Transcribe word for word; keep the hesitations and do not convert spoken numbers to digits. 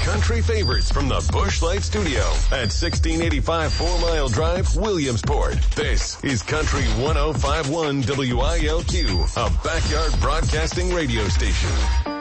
country favorites from the Busch Light Studio at sixteen eighty-five Four Mile Drive, Williamsport. This is Country one oh five point one W I L Q, a backyard broadcasting radio station.